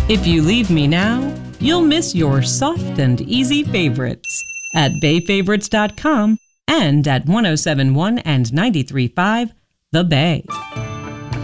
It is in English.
If you leave me now, you'll miss your soft and easy favorites at bayfavorites.com and at 107.1 and 93.5 The Bay.